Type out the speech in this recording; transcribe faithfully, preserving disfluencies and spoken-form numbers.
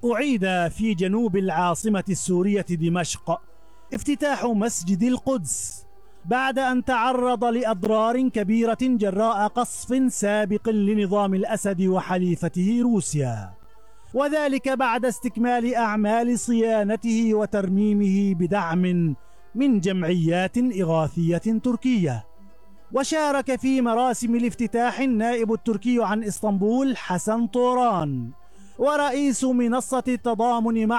أعيد في جنوب العاصمة السورية دمشق افتتاح مسجد القدس بعد أن تعرض لأضرار كبيرة جراء قصف سابق لنظام الأسد وحليفته روسيا، وذلك بعد استكمال أعمال صيانته وترميمه بدعم من جمعيات إغاثية تركية. وشارك في مراسم الافتتاح النائب التركي عن إسطنبول حسن طوران ورئيس منصة التضامن مع